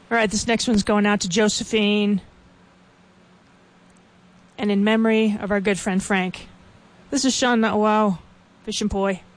All right, this next one's going out to Josephine. And in memory of our good friend Frank. This is Sean Wow, Fishing Poi.